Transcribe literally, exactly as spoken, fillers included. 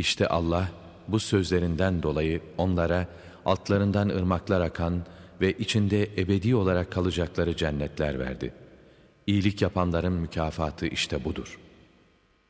İşte Allah bu sözlerinden dolayı onlara altlarından ırmaklar akan ve içinde ebedi olarak kalacakları cennetler verdi. İyilik yapanların mükafatı işte budur.